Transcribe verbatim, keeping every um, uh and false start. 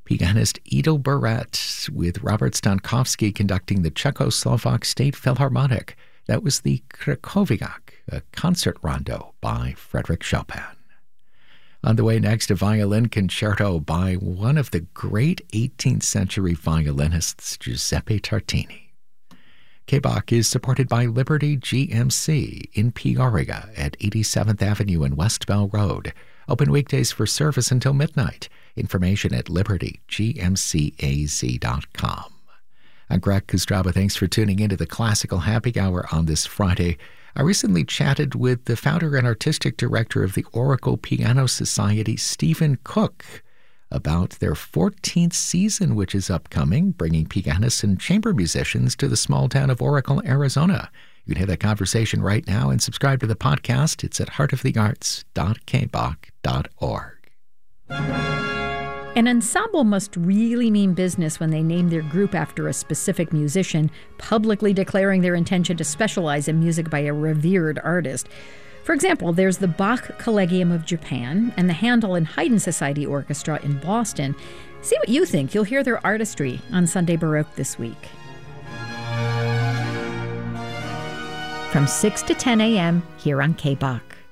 Pianist Ido Barrett with Robert Stankowski conducting the Czechoslovak State Philharmonic. That was the Krakowiak, a concert rondo by Frédéric Chopin. On the way next, a violin concerto by one of the great eighteenth century violinists, Giuseppe Tartini. K B O C is supported by Liberty G M C in Peoria at eighty-seventh Avenue and West Bell Road. Open weekdays for service until midnight. Information at liberty g m c a z dot com. I'm Greg Kostraba. Thanks for tuning into the Classical Happy Hour on this Friday. I recently chatted with the founder and artistic director of the Oracle Piano Society, Stephen Cook, about their fourteenth season, which is upcoming, bringing pianists and chamber musicians to the small town of Oracle, Arizona. You can hear that conversation right now and subscribe to the podcast. It's at heart of the arts dot k b o c dot org. An ensemble must really mean business when they name their group after a specific musician, publicly declaring their intention to specialize in music by a revered artist. For example, there's the Bach Collegium of Japan and the Handel and Haydn Society Orchestra in Boston. See what you think. You'll hear their artistry on Sunday Baroque this week. From six to ten a.m. here on K B O C.